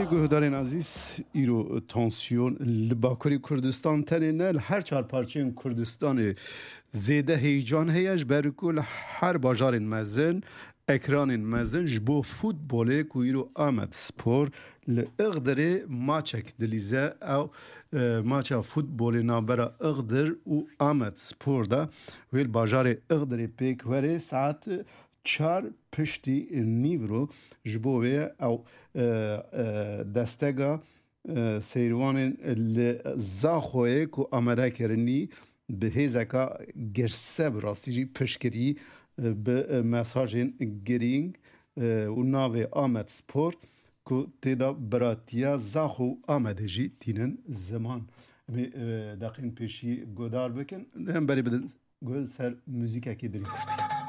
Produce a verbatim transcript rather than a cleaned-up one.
بله گهدارین عزیز ایرو تانسیون لباکوری کردستان تنینه هر چهار پارچه کردستان زیده هیجان هیش برکل هر باجارین مزن اکرانین مزن جبو فوتبوله که ایرو آمد سپور لأغدر ماچک دلیزه او ماچا فوتبولی نابرا اغدر و آمد سپور دا ویل باجار اغدر پیک وره ساعت چار پشتی نیورو جبوه او دستگا سیروان لزاخوه که آمده کرنی به هزکا گرسه براستی جی پشکری به مساجین گرینگ و ناوه آمد سپور که تیدا براتیا زاخو آمده جی تینن زمان دقیقین پیشی گودار بکن هم بری بدن گل سر موزیک اکی دری